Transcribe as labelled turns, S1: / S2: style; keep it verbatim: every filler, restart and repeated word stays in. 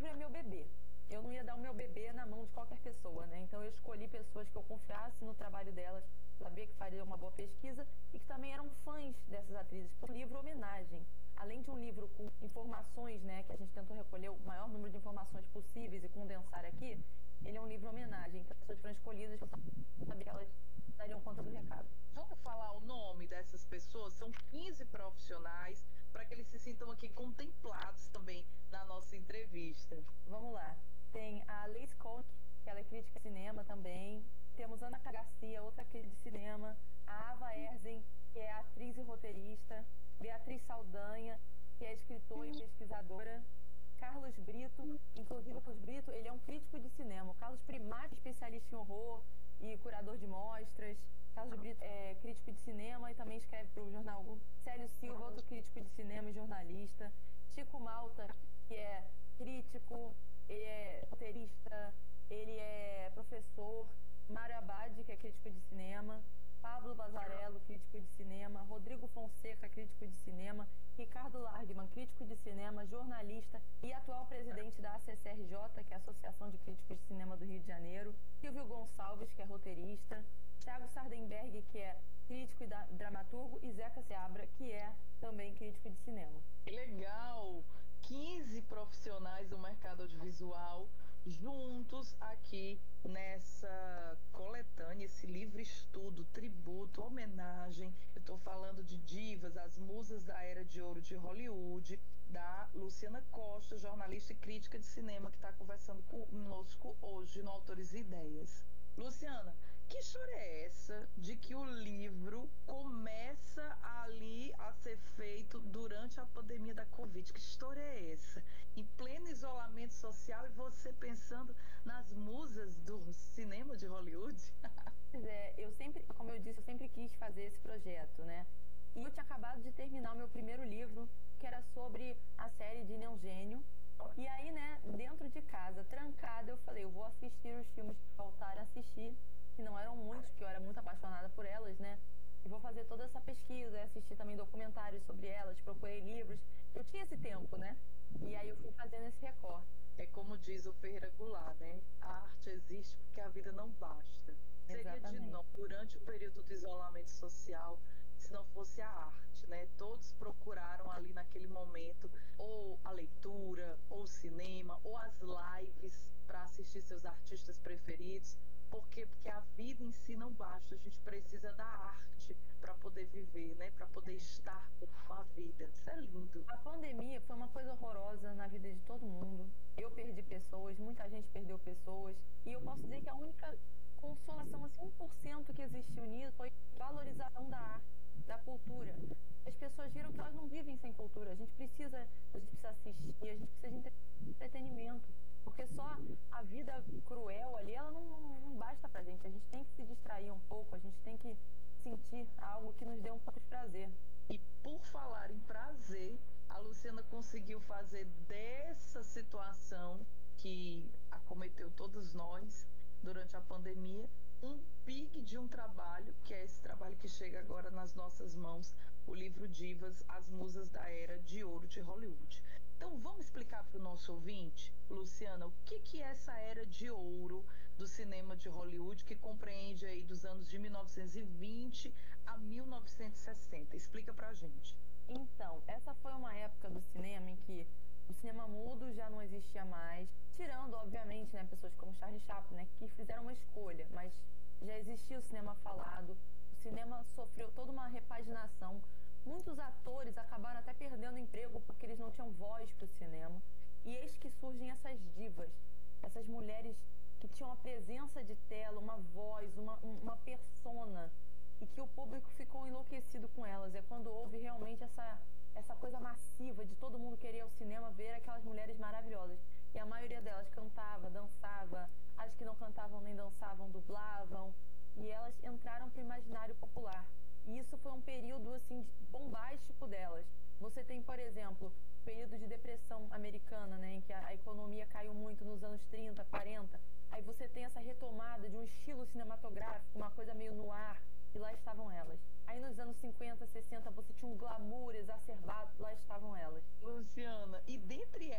S1: é meu bebê. Eu não ia dar o meu bebê na mão de qualquer pessoa, né? Então eu escolhi pessoas que eu confiasse no trabalho delas, sabia que faria uma boa pesquisa e que também eram fãs dessas atrizes. Um livro homenagem. Além de um livro com informações, né, que a gente tentou recolher o maior número de informações possíveis e condensar aqui, ele é um livro homenagem. Então as pessoas foram escolhidas, eu sabia que elas dariam conta do recado.
S2: Vamos falar o nome dessas pessoas? São quinze profissionais, para que eles se sintam aqui contemplados também na nossa entrevista.
S1: Vamos lá. Tem a Liz Koch, que ela é crítica de cinema também. Temos Ana Garcia, outra crítica de cinema. A Ava Erzen, que é atriz e roteirista. Beatriz Saldanha, que é escritora e pesquisadora. Carlos Brito, inclusive o Carlos Brito, ele é um crítico de cinema. O Carlos Primati, especialista em horror e curador de mostras. Carlos Brito é crítico de cinema e também escreve para o jornal Globo. Célio Silva, outro crítico de cinema e jornalista. Chico Malta, que é crítico, ele é roteirista, ele é professor. Mário Abad, que é crítico de cinema. Pablo Bazarello, crítico de cinema. Rodrigo Fonseca, crítico de cinema. Ricardo Largman, crítico de cinema, jornalista e atual presidente da A C C R J, que é a Associação de Críticos de Cinema do Rio de Janeiro. Silvio Gonçalves, que é roteirista. Thiago Sardenberg, que é crítico e dramaturgo. E Zeca Seabra, que é também crítico de cinema.
S2: Que legal! quinze profissionais do mercado audiovisual juntos aqui nessa coletânea, esse livro estudo, tributo, homenagem. Eu estou falando de divas, as musas da era de ouro de Hollywood, da Luciana Costa, jornalista e crítica de cinema, que está conversando conosco hoje no Autores e Ideias. Luciana, que história é essa de que o livro começa ali a ser feito durante a pandemia da Covid? Que história é essa? Em pleno isolamento social e você pensando nas musas do cinema de Hollywood?
S1: Pois é, eu sempre, como eu disse, eu sempre quis fazer esse projeto, né? E eu tinha acabado de terminar o meu primeiro livro, que era sobre a série de Neon Gênio. E aí, né, dentro de casa, trancada, eu falei, eu vou assistir os filmes que faltaram assistir, que não eram muitos, que eu era muito apaixonada por elas, né? E vou fazer toda essa pesquisa, assistir também documentários sobre elas, procurei livros. Eu tinha esse tempo, né? E aí eu fui fazendo esse recorte.
S2: É como diz o Ferreira Goulart, né? A arte existe porque a vida não basta. Seria de novo, durante o período do isolamento social, se não fosse a arte, né? Todos procuraram ali naquele momento ou a leitura, ou o cinema, ou as lives para assistir seus artistas preferidos. Por quê? Porque a vida em si não basta, a gente precisa da arte para poder viver, né? Para poder estar com a vida. Isso é lindo.
S1: A pandemia foi uma coisa horrorosa na vida de todo mundo. Eu perdi pessoas, muita gente perdeu pessoas. E eu posso dizer que a única consolação, assim, um por cento que existiu nisso foi a valorização da arte, da cultura. As pessoas viram que elas não vivem sem cultura. A gente precisa, a gente precisa assistir, a gente precisa de entretenimento. Porque só a vida cruel ali, ela não, não, não basta pra gente. A gente tem que se distrair um pouco, a gente tem que sentir algo que nos dê um pouco de prazer.
S2: E por falar em prazer, a Luciana conseguiu fazer dessa situação que acometeu todos nós durante a pandemia um pique de um trabalho, que é esse trabalho que chega agora nas nossas mãos, o livro Divas, as musas da era de ouro de Hollywood. Então vamos explicar para o nosso ouvinte, Luciana, o que, que é essa era de ouro do cinema de Hollywood, que compreende aí dos anos de mil novecentos e vinte a mil novecentos e sessenta. Explica pra gente.
S1: Então, essa foi uma época do cinema em que o cinema mudo já não existia mais, tirando, obviamente, né, pessoas como Charlie Chaplin, né, que fizeram uma escolha, mas já existia o cinema falado, o cinema sofreu toda uma repaginação. Muitos atores acabaram até perdendo emprego porque eles não tinham voz para o cinema. E eis que surgem essas divas, essas mulheres que tinham a presença de tela, uma voz, uma, uma persona, e que o público ficou enlouquecido com elas. É quando houve realmente essa, essa coisa massiva de todo mundo querer ir ao cinema ver aquelas mulheres maravilhosas. E a maioria delas cantava, dançava, as que não cantavam nem dançavam, dublavam, e elas entraram para o imaginário popular. E isso foi um período assim bombástico delas. Você tem, por exemplo, o período de depressão americana, né, em que a, a economia caiu muito nos anos trinta, quarenta. Aí você tem essa retomada de um estilo cinematográfico, uma coisa meio no ar, e lá estavam elas. Aí nos anos cinquenta, sessenta, você tinha um glamour exacerbado, lá estavam elas.
S2: Luciana, e dentre